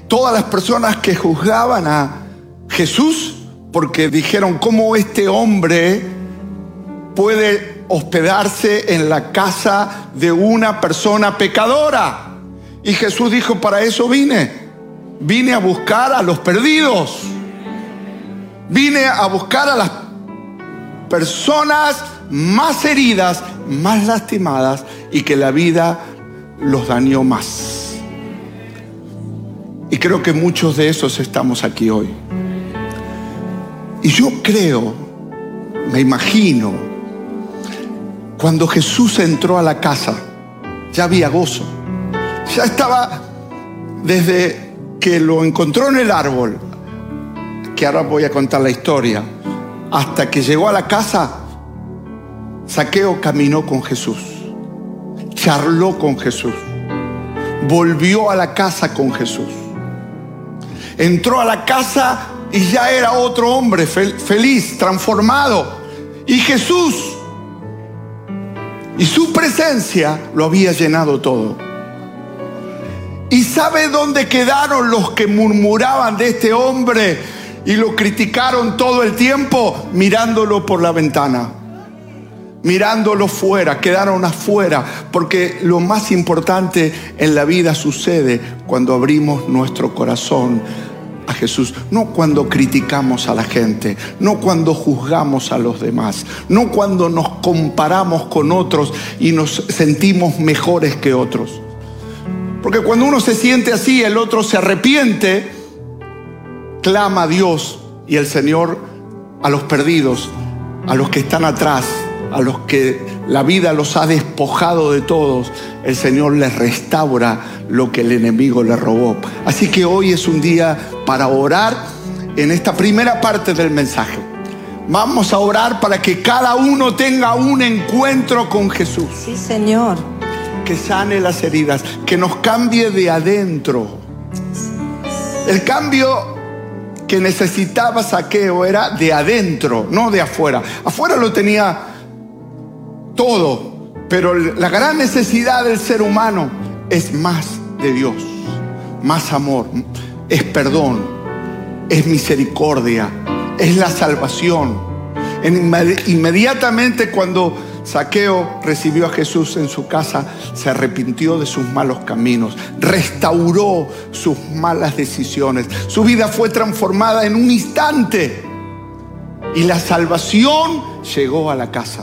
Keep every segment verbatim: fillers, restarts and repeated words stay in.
todas las personas que juzgaban a Jesús, porque dijeron, ¿cómo este hombre puede hospedarse en la casa de una persona pecadora? Y Jesús dijo, para eso vine. Vine a buscar a los perdidos. Vine a buscar a las personas más heridas, más lastimadas y que la vida los dañó más. Y creo que muchos de esos estamos aquí hoy. Y yo creo, me imagino, cuando Jesús entró a la casa, ya había gozo. Ya estaba, desde que lo encontró en el árbol, que ahora voy a contar la historia, hasta que llegó a la casa, Zaqueo caminó con Jesús, charló con Jesús, volvió a la casa con Jesús. Entró a la casa y ya era otro hombre feliz, transformado. Y Jesús y su presencia lo había llenado todo. ¿Y sabe dónde quedaron los que murmuraban de este hombre y lo criticaron todo el tiempo? Mirándolo por la ventana, mirándolo fuera. Quedaron afuera, porque lo más importante en la vida sucede cuando abrimos nuestro corazón a Jesús, no cuando criticamos a la gente, no cuando juzgamos a los demás, no cuando nos comparamos con otros y nos sentimos mejores que otros. Porque cuando uno se siente así, el otro se arrepiente, clama a Dios y el Señor a los perdidos, a los que están atrás, a los que la vida los ha despojado de todos, el Señor les restaura lo que el enemigo le robó. Así que hoy es un día para orar en esta primera parte del mensaje. Vamos a orar para que cada uno tenga un encuentro con Jesús. Sí, Señor. Que sane las heridas, que nos cambie de adentro. El cambio que necesitaba Zaqueo era de adentro, no de afuera. Afuera lo tenía todo, pero la gran necesidad del ser humano es más de Dios, más amor, es perdón, es misericordia, es la salvación. Inmediatamente cuando Zaqueo recibió a Jesús en su casa, se arrepintió de sus malos caminos, restauró sus malas decisiones. Su vida fue transformada en un instante y la salvación llegó a la casa.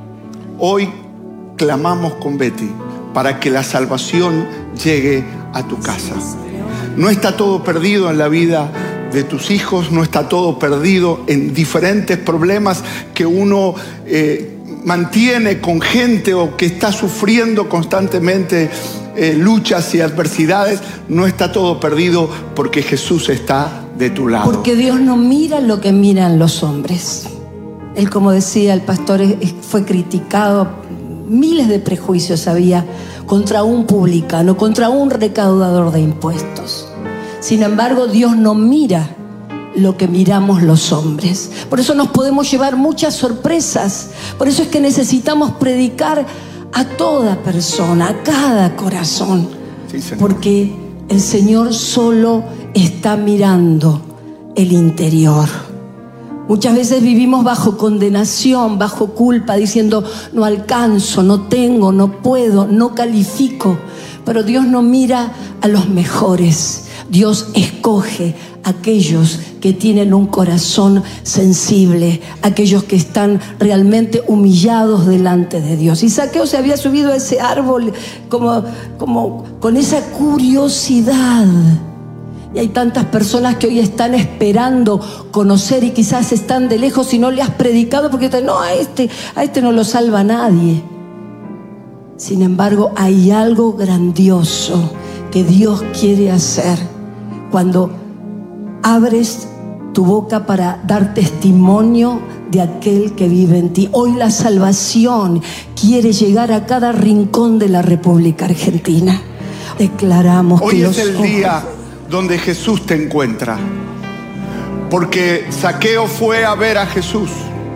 Hoy clamamos con Betty para que la salvación llegue a tu casa. No está todo perdido en la vida de tus hijos, no está todo perdido en diferentes problemas que uno eh, mantiene con gente o que está sufriendo constantemente eh, luchas y adversidades. No está todo perdido porque Jesús está de tu lado. Porque Dios no mira lo que miran los hombres. Él, como decía el pastor, fue criticado, miles de prejuicios había contra un publicano, contra un recaudador de impuestos. Sin embargo, Dios no mira lo que miramos los hombres. Por eso nos podemos llevar muchas sorpresas. Por eso es que necesitamos predicar a toda persona, a cada corazón. Sí, Señor. Porque el Señor solo está mirando el interior. Muchas veces vivimos bajo condenación, bajo culpa, diciendo no alcanzo, no tengo, no puedo, no califico. Pero Dios no mira a los mejores. Dios escoge a aquellos que tienen un corazón sensible, aquellos que están realmente humillados delante de Dios. Y Zaqueo se había subido a ese árbol como, como con esa curiosidad. Y hay tantas personas que hoy están esperando conocer y quizás están de lejos y no le has predicado porque te, no, a este, a este no lo salva nadie. Sin embargo, hay algo grandioso que Dios quiere hacer cuando abres tu boca para dar testimonio de aquel que vive en ti. Hoy la salvación quiere llegar a cada rincón de la República Argentina. Declaramos hoy que es el ojos... día donde Jesús te encuentra, porque Zaqueo fue a ver a Jesús.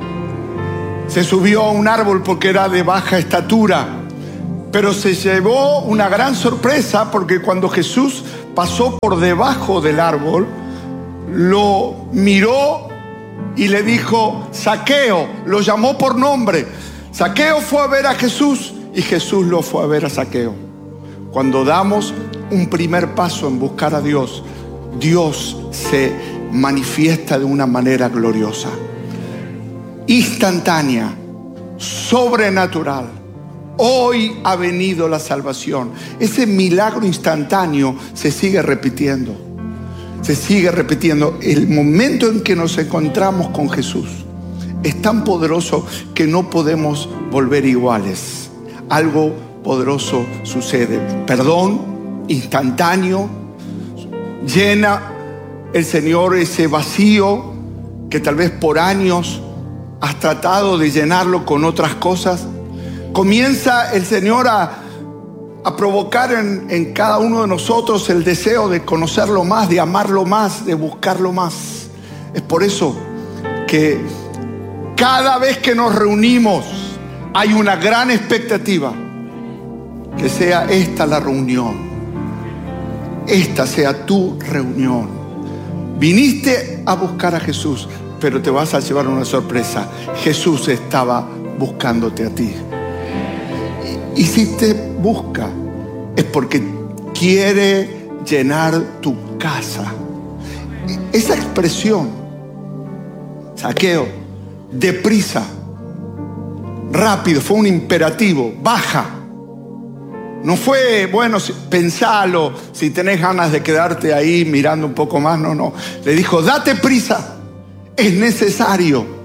Se subió a un árbol porque era de baja estatura, pero se llevó una gran sorpresa, porque cuando Jesús pasó por debajo del árbol, lo miró y le dijo, Zaqueo, lo llamó por nombre. Zaqueo fue a ver a Jesús y Jesús lo fue a ver a Zaqueo. Cuando damos un primer paso en buscar a Dios, Dios se manifiesta de una manera gloriosa, instantánea, sobrenatural. Hoy ha venido la salvación. Ese milagro instantáneo se sigue repitiendo. Se sigue repitiendo. El momento en que nos encontramos con Jesús es tan poderoso que no podemos volver iguales. Algo poderoso sucede. Perdón instantáneo. Llena el Señor ese vacío que tal vez por años has tratado de llenarlo con otras cosas. Comienza el Señor a, a provocar en, en cada uno de nosotros el deseo de conocerlo más, de amarlo más, de buscarlo más. Es por eso que cada vez que nos reunimos hay una gran expectativa que sea esta la reunión. Esta sea tu reunión. Viniste a buscar a Jesús, pero te vas a llevar una sorpresa. Jesús estaba buscándote a ti. Y si te busca, es porque quiere llenar tu casa. Esa expresión, Zaqueo, deprisa, rápido, fue un imperativo, baja. No fue, bueno, pensalo, si tenés ganas de quedarte ahí mirando un poco más, no, no. Le dijo, date prisa, es necesario.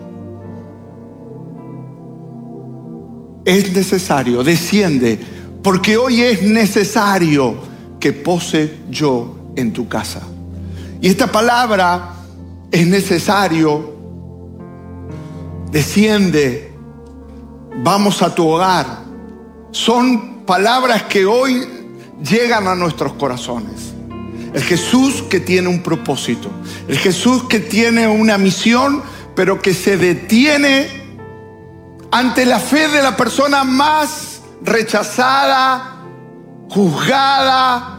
Es necesario, desciende, porque hoy es necesario que pose yo en tu casa. Y esta palabra, es necesario, desciende, vamos a tu hogar, son palabras que hoy llegan a nuestros corazones. El Jesús que tiene un propósito, el Jesús que tiene una misión, pero que se detiene ante la fe de la persona más rechazada, juzgada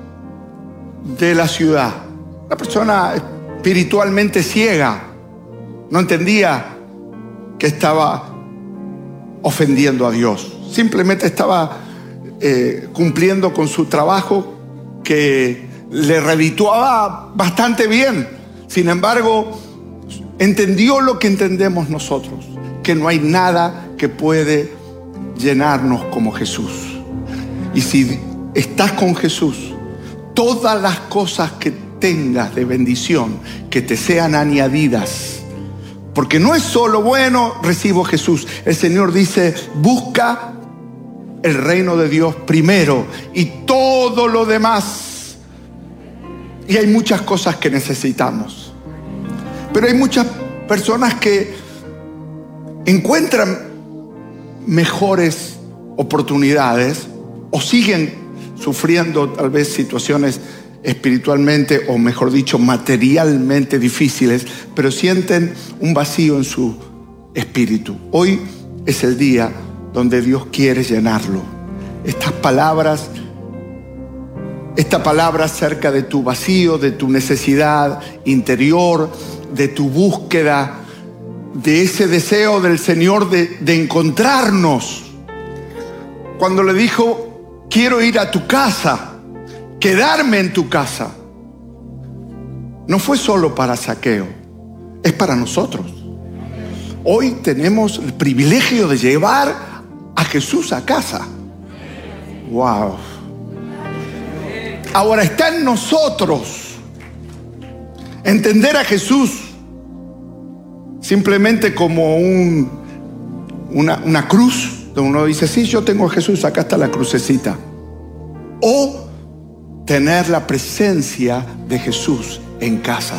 de la ciudad. La persona espiritualmente ciega, no entendía que estaba ofendiendo a Dios. Simplemente estaba eh, cumpliendo con su trabajo que le redituaba bastante bien. Sin embargo, entendió lo que entendemos nosotros, que no hay nada que puede llenarnos como Jesús. Y si estás con Jesús, todas las cosas que tengas de bendición, que te sean añadidas. Porque no es solo, bueno, recibo a Jesús. El Señor dice, busca el reino de Dios primero y todo lo demás. Y hay muchas cosas que necesitamos. Pero hay muchas personas que encuentran mejores oportunidades o siguen sufriendo tal vez situaciones espiritualmente o mejor dicho materialmente difíciles, pero sienten un vacío en su espíritu. Hoy es el día donde Dios quiere llenarlo. Estas palabras, esta palabra acerca de tu vacío, de tu necesidad interior, de tu búsqueda, de ese deseo del Señor de, de encontrarnos. Cuando le dijo, quiero ir a tu casa, quedarme en tu casa, no fue solo para Zaqueo, es para nosotros. Hoy tenemos el privilegio de llevar a Jesús a casa. Wow. Ahora está en nosotros entender a Jesús simplemente como un, una, una cruz, donde uno dice, sí, yo tengo a Jesús, acá está la crucecita. O tener la presencia de Jesús en casa.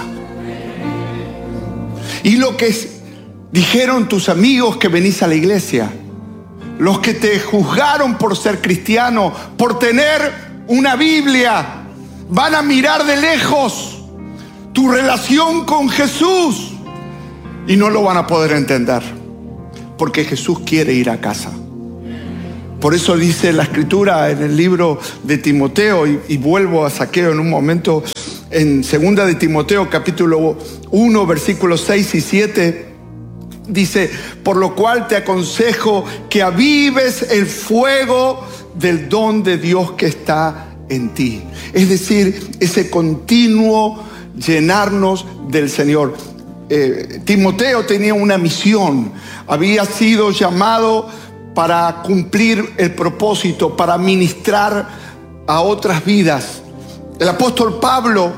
Y lo que es, dijeron tus amigos que venís a la iglesia, los que te juzgaron por ser cristiano, por tener una Biblia, van a mirar de lejos tu relación con Jesús y no lo van a poder entender, porque Jesús quiere ir a casa, Por eso dice la Escritura en el libro de Timoteo, y, y vuelvo a Zaqueo en un momento, en segunda de Timoteo capítulo uno, versículos seis y siete, dice: por lo cual te aconsejo que avives el fuego del don de Dios que está en ti. Es decir, ese continuo llenarnos del Señor. Eh, Timoteo tenía una misión, había sido llamado para cumplir el propósito, para ministrar a otras vidas. El apóstol Pablo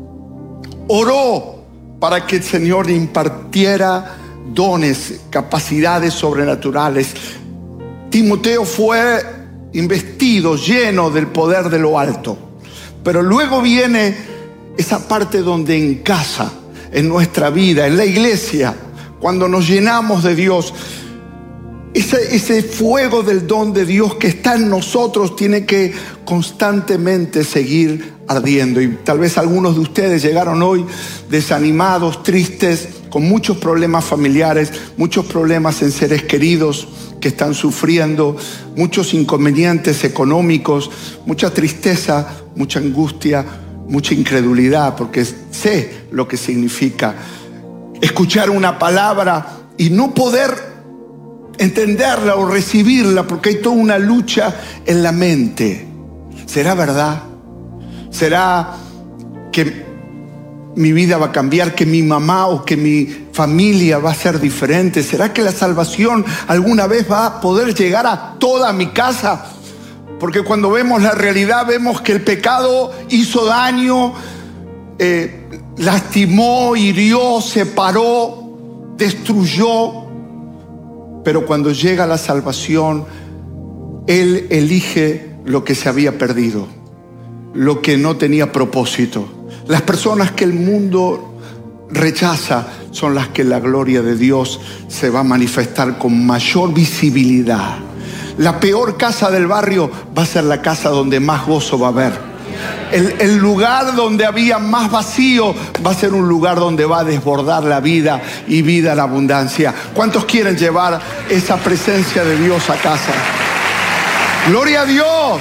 oró para que el Señor le impartiera dones, capacidades sobrenaturales. Timoteo fue investido, lleno del poder de lo alto. Pero luego viene esa parte donde en casa, en nuestra vida, en la iglesia, cuando nos llenamos de Dios, ese, ese fuego del don de Dios que está en nosotros tiene que constantemente seguir ardiendo. Y tal vez algunos de ustedes llegaron hoy desanimados, tristes, con muchos problemas familiares, muchos problemas en seres queridos que están sufriendo, muchos inconvenientes económicos, mucha tristeza, mucha angustia, mucha incredulidad, porque sé lo que significa escuchar una palabra y no poder entenderla o recibirla, porque hay toda una lucha en la mente. ¿Será verdad? ¿Será que mi vida va a cambiar, que mi mamá o que mi familia va a ser diferente? ¿Será que la salvación alguna vez va a poder llegar a toda mi casa? Porque cuando vemos la realidad, vemos que el pecado hizo daño, eh, lastimó, hirió, separó, destruyó. Pero cuando llega la salvación, Él elige lo que se había perdido, lo que no tenía propósito. Las personas que el mundo rechaza son las que la gloria de Dios se va a manifestar con mayor visibilidad. La peor casa del barrio va a ser la casa donde más gozo va a haber. El, el lugar donde había más vacío va a ser un lugar donde va a desbordar la vida y vida en abundancia. ¿Cuántos quieren llevar esa presencia de Dios a casa? ¡Gloria a Dios!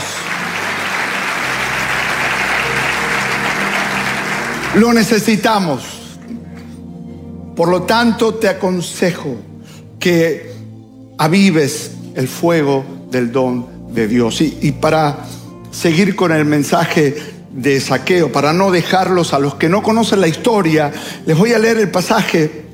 Lo necesitamos. Por lo tanto, te aconsejo que avives el fuego del don de Dios. Y, y para seguir con el mensaje de Zaqueo, para no dejarlos a los que no conocen la historia, les voy a leer el pasaje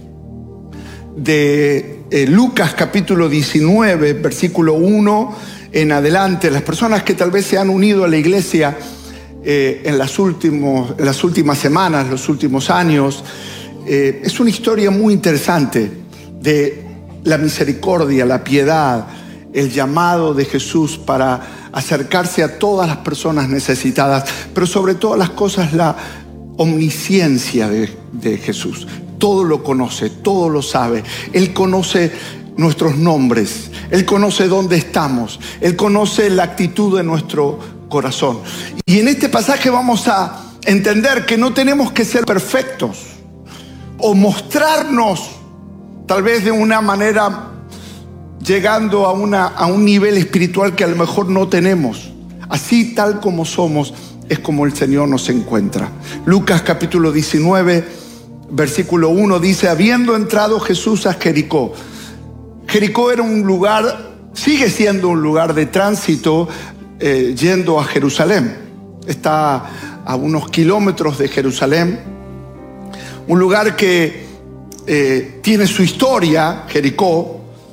de eh, Lucas capítulo diecinueve, versículo uno en adelante. Las personas que tal vez se han unido a la iglesia eh, en, las últimos, en las últimas semanas, los últimos años, eh, es una historia muy interesante de la misericordia, la piedad, el llamado de Jesús para acercarse a todas las personas necesitadas, pero sobre todas las cosas la omnisciencia de, de Jesús. Todo lo conoce, todo lo sabe. Él conoce nuestros nombres, Él conoce dónde estamos, Él conoce la actitud de nuestro corazón. Y en este pasaje vamos a entender que no tenemos que ser perfectos o mostrarnos tal vez de una manera llegando a, una, a un nivel espiritual que a lo mejor no tenemos. Así tal como somos es como el Señor nos encuentra. Lucas capítulo diecinueve, versículo uno dice: habiendo entrado Jesús a Jericó. Jericó era un lugar, sigue siendo un lugar de tránsito eh, yendo a Jerusalén. Está a unos kilómetros de Jerusalén. Un lugar que eh, tiene su historia, Jericó.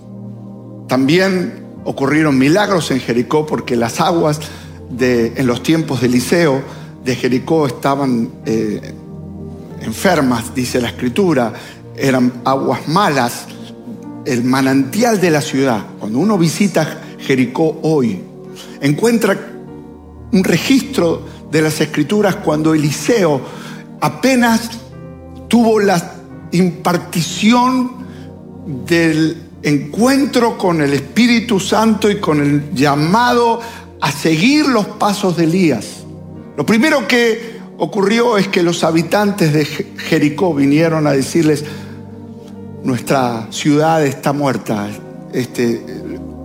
También ocurrieron milagros en Jericó, porque las aguas de, en los tiempos de Eliseo de Jericó estaban eh, enfermas, dice la Escritura. Eran aguas malas, el manantial de la ciudad. Cuando uno visita Jericó hoy, encuentra un registro de las Escrituras cuando Eliseo apenas tuvo la impartición del encuentro con el Espíritu Santo y con el llamado a seguir los pasos de Elías. Lo primero que ocurrió es que los habitantes de Jericó vinieron a decirles: nuestra ciudad está muerta, este,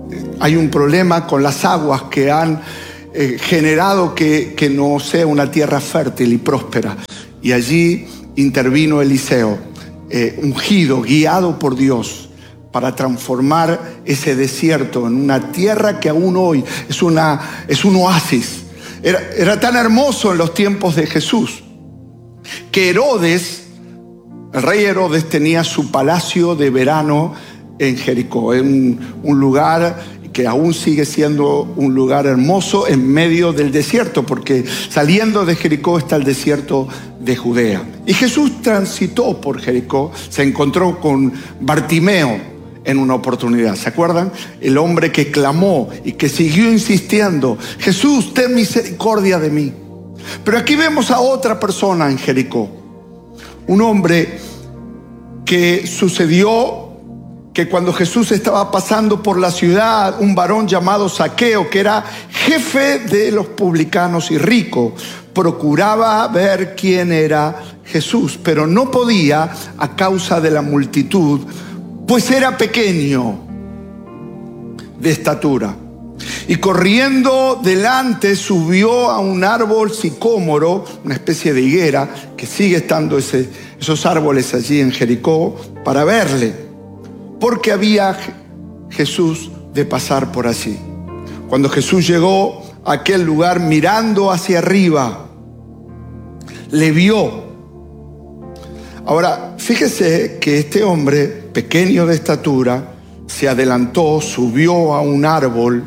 hay un problema con las aguas que han eh, generado que, que no sea una tierra fértil y próspera. Y allí intervino Eliseo, eh, ungido, guiado por Dios, para transformar ese desierto en una tierra que aún hoy es, una, es un oasis. Era, era tan hermoso en los tiempos de Jesús que Herodes, el rey Herodes, tenía su palacio de verano en Jericó, en un, un lugar que aún sigue siendo un lugar hermoso en medio del desierto, porque saliendo de Jericó está el desierto de Judea. Y Jesús transitó por Jericó, se encontró con Bartimeo en una oportunidad. ¿Se acuerdan? El hombre que clamó y que siguió insistiendo: Jesús, ten misericordia de mí. Pero aquí vemos a otra persona en Jericó, un hombre que sucedió que cuando Jesús estaba pasando por la ciudad, un varón llamado Zaqueo, que era jefe de los publicanos y rico, procuraba ver quién era Jesús, pero no podía a causa de la multitud, pues era pequeño de estatura. Y corriendo delante subió a un árbol sicómoro, una especie de higuera, que sigue estando ese, esos árboles allí en Jericó, para verle, porque había Jesús de pasar por allí. Cuando Jesús llegó a aquel lugar, mirando hacia arriba, le vio. Ahora, fíjese que este hombre, pequeño de estatura, se adelantó, subió a un árbol,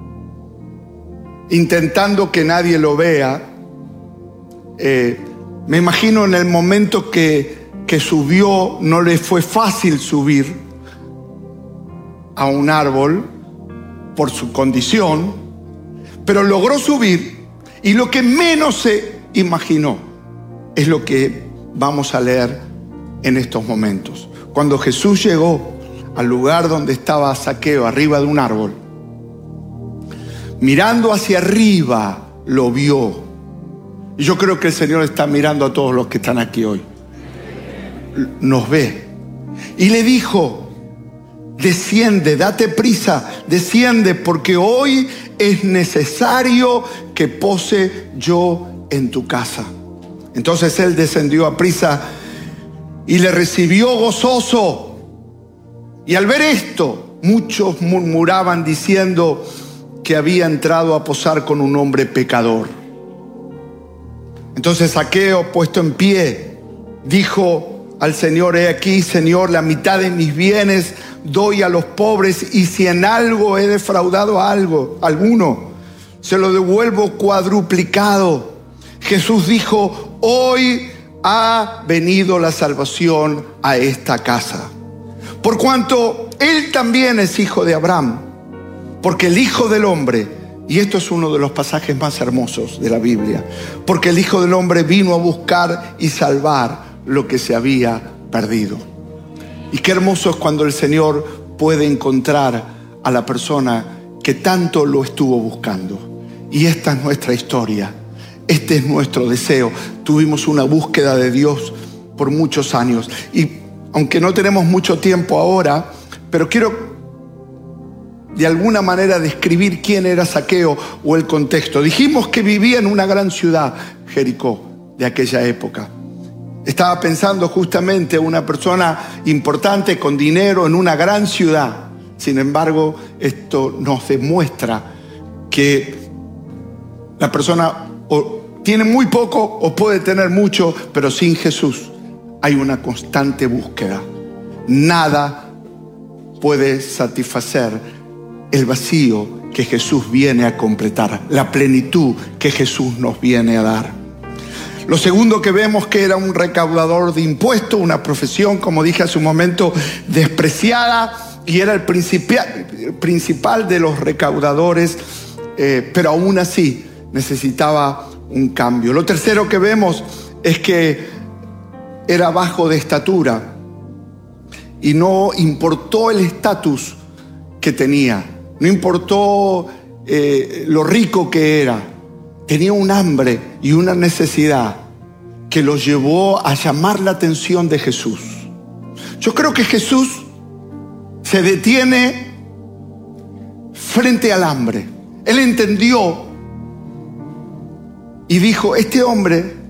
intentando que nadie lo vea. Eh, me imagino en el momento que, que subió, no le fue fácil subir a un árbol por su condición, pero logró subir, y lo que menos se imaginó es lo que vamos a leer en estos momentos. Cuando Jesús llegó al lugar donde estaba Zaqueo, arriba de un árbol, mirando hacia arriba, lo vio. Y yo creo que el Señor está mirando a todos los que están aquí hoy. Nos ve. Y le dijo: desciende, date prisa, desciende, porque hoy es necesario que pose yo en tu casa. Entonces él descendió a prisa y le recibió gozoso. Y al ver esto, muchos murmuraban diciendo que había entrado a posar con un hombre pecador. Entonces Zaqueo, puesto en pie, dijo al Señor: he aquí, Señor, la mitad de mis bienes doy a los pobres, y si en algo he defraudado a algo, alguno, se lo devuelvo cuadruplicado. Jesús dijo: hoy ha venido la salvación a esta casa, por cuanto él también es hijo de Abraham, porque el Hijo del Hombre, y esto es uno de los pasajes más hermosos de la Biblia, porque el Hijo del Hombre vino a buscar y salvar lo que se había perdido. Y qué hermoso es cuando el Señor puede encontrar a la persona que tanto lo estuvo buscando. Y esta es nuestra historia, este es nuestro deseo. Tuvimos una búsqueda de Dios por muchos años, y aunque no tenemos mucho tiempo ahora, pero quiero de alguna manera describir quién era Zaqueo o el contexto. Dijimos que vivía en una gran ciudad, Jericó, de aquella época. Estaba pensando justamente una persona importante con dinero en una gran ciudad. Sin embargo, esto nos demuestra que la persona o tiene muy poco o puede tener mucho, pero sin Jesús hay una constante búsqueda. Nada puede satisfacer el vacío que Jesús viene a completar, la plenitud que Jesús nos viene a dar. Lo segundo que vemos, que era un recaudador de impuestos, una profesión, como dije hace un momento, despreciada, y era el principal, principal de los recaudadores, eh, pero aún así necesitaba un cambio. Lo tercero que vemos es que era bajo de estatura y no importó el estatus que tenía, no importó eh, lo rico que era. Tenía un hambre y una necesidad que lo llevó a llamar la atención de Jesús. Yo creo que Jesús se detiene frente al hambre. Él entendió y dijo, este hombre